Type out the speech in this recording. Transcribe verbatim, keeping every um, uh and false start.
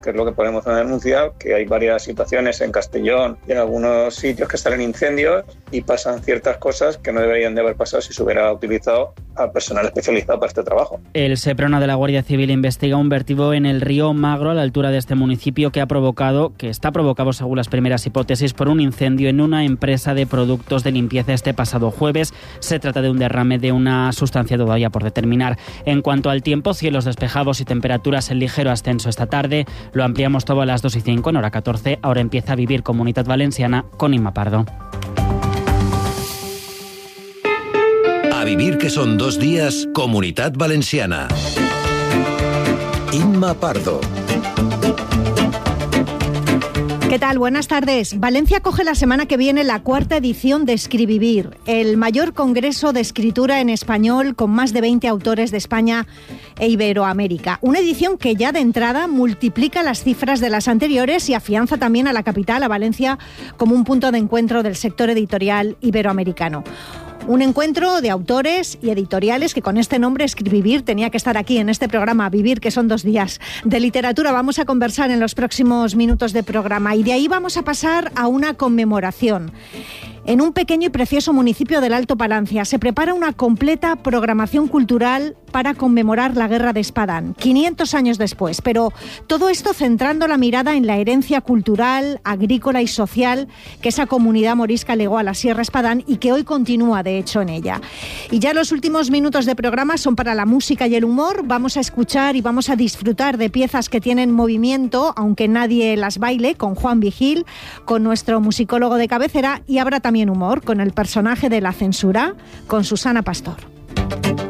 que es lo que ponemos en el anuncio, que hay varias situaciones en Castellón y en algunos sitios que salen incendios y pasan ciertas cosas que no deberían de haber pasado si se hubiera utilizado al personal especializado para este trabajo. El Seprona de la Guardia Civil investiga un vertido en el río Magro, a la altura de este municipio, que ha provocado, que está provocado, según las primeras hipótesis, por un incendio en una empresa de productos de limpieza este pasado jueves. Se trata de un derrame de una sustancia todavía por determinar. En cuanto al tiempo, cielos despejados y temperaturas en ligero ascenso esta tarde. Lo ampliamos todo a las dos y cinco, en hora catorce. Ahora empieza a vivir Comunitat Valenciana con Inma Pardo. A vivir, que son dos días, Comunitat Valenciana. Inma Pardo. ¿Qué tal? Buenas tardes. Valencia coge la semana que viene la cuarta edición de Escrivivir, el mayor congreso de escritura en español con más de veinte autores de España e Iberoamérica. Una edición que ya de entrada multiplica las cifras de las anteriores y afianza también a la capital, a Valencia, como un punto de encuentro del sector editorial iberoamericano. Un encuentro de autores y editoriales que con este nombre, Escrivivir, tenía que estar aquí en este programa. Vivir, que son dos días. De literatura vamos a conversar en los próximos minutos de programa y de ahí vamos a pasar a una conmemoración. En un pequeño y precioso municipio del Alto Palancia se prepara una completa programación cultural para conmemorar la Guerra de Espadán, quinientos años después. Pero todo esto centrando la mirada en la herencia cultural, agrícola y social que esa comunidad morisca legó a la Sierra Espadán y que hoy continúa, de hecho, en ella. Y ya los últimos minutos de programa son para la música y el humor. Vamos a escuchar y vamos a disfrutar de piezas que tienen movimiento, aunque nadie las baile, con Juan Vigil, con nuestro musicólogo de cabecera, y habrá también humor con el personaje de La Censura, con Susana Pastor.